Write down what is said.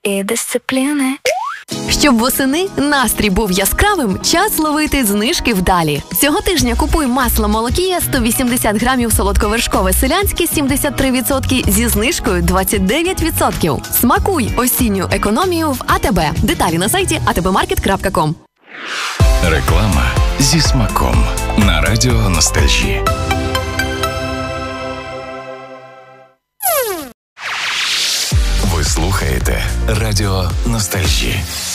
і дисципліни. Щоб восени настрій був яскравим, час ловити знижки вдалі. Цього тижня купуй масло Молокія 180 грамів солодковершкове селянське 73% зі знижкою 29%. Смакуй осінню економію в АТБ. Деталі на сайті atbmarket.com. Реклама зі смаком на радіо Ностальжі. Ви слухаєте радіо Ностальжі.